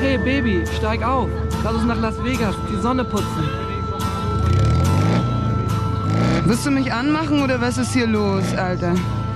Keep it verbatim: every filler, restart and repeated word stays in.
Okay, Baby, steig auf. Lass uns nach Las Vegas, die Sonne putzen. Wirst du mich anmachen oder was ist hier los, Alter?